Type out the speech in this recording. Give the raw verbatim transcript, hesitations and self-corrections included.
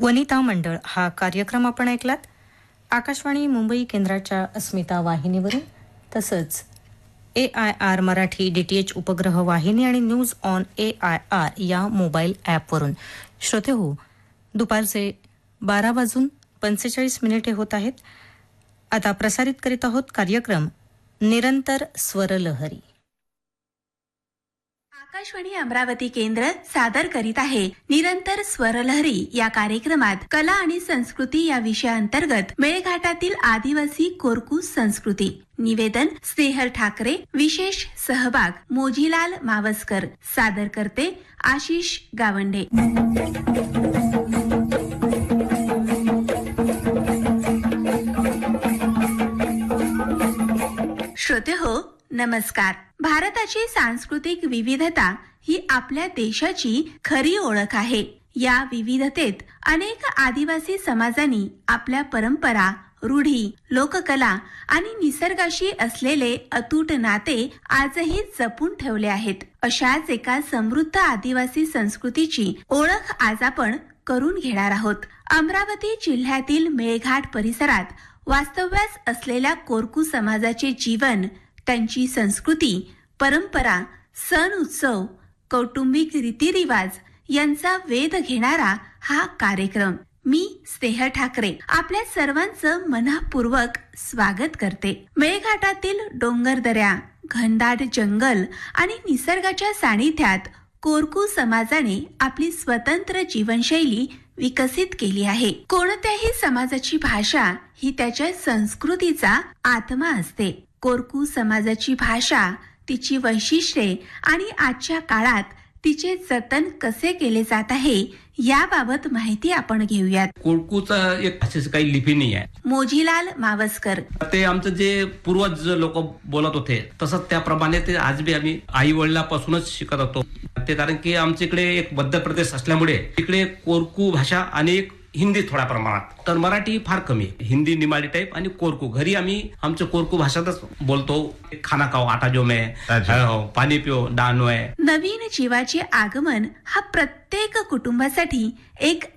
वनिता मंडळ हा कार्यक्रम आपण ऐकलात. आकाशवाणी मुंबई केंद्राच्या अस्मिता वाहिनीवरून, तसंच ए आय आर मराठी डीटीएच उपग्रह वाहिनी आणि news on A I R या मोबाईल ॲपवरून. श्रोते हो, दुपारचे बारा वाजून पंचेचाळीस मिनिटे होत आहेत. आता प्रसारित करीत आहोत कार्यक्रम निरंतर स्वरलहरी. आकाशवाणी अमरावती केंद्र सादर करीत आहे निरंतर स्वरलहरी या कार्यक्रमात कला आणि संस्कृती या विषयाअंतर्गत मेळघाटातील आदिवासी कोरकू संस्कृती. निवेदन स्नेहल ठाकरे. विशेष सहभाग मोजीलाल मावस्कर. सादर करते आशिष गावंडे. श्रोते हो, नमस्कार. भारताची सांस्कृतिक विविधता ही आपल्या देशाची खरी ओळख आहे. या विविधतेत अनेक आदिवासी समाजांनी आपल्या परंपरा, रूढी, लोककला आणि निसर्गाशी असलेले अतूट नाते आजही जपून ठेवले आहेत. अशाच एका समृद्ध आदिवासी संस्कृतीची ओळख आज आपण करून घेणार आहोत. अमरावती जिल्ह्यातील मेळघाट परिसरात वास्तव्यास असलेल्या कोरकू समाजाचे जीवन, त्यांची संस्कृती, परंपरा, सण उत्सव, कौटुंबिक रीतिरिवाज यांचा वेध घेणारा हा कार्यक्रम. मी स्नेहल ठाकरे आपल्या सर्वांचं मनःपूर्वक स्वागत करते. मेळघाटातील डोंगरदऱ्या, घनदाट जंगल आणि निसर्गाच्या सानिध्यात कोरकू समाजाने आपली स्वतंत्र जीवनशैली विकसित केली आहे. कोणत्याही समाजाची भाषा ही त्याच्या संस्कृतीचा आत्मा असते. कोरकू समाजाची भाषा, तिची वैशिष्ट्ये आणि आजच्या काळात तिचे जतन कसे केले जात आहे याबाबत माहिती आपण घेऊयात. कोरकूचा एक भाषेची काही लिपी नाही आहे. मोजीलाल मावस्कर. ते आमचं जे पूर्वज लोक बोलत होते तसंच त्याप्रमाणे ते आज बी आम्ही आई वडिलांपासूनच शिकत होतो. ते कारण की आमच्या इकडे एक मध्य प्रदेश असल्यामुळे इकडे कोरकू भाषा आणि एक हिंदी थोड्या प्रमाणात, तर मराठी फार कमी. हिंदी निमाडी टाईप आणि कोरकू. घरी आम्ही आमचं कोरकू भाषातच बोलतो. खाना खाओ आटा जो में, पाणी पिओ दानो आहे. नवीन जीवाचे आगमन हा प्रत्येक कुटुंबासाठी एक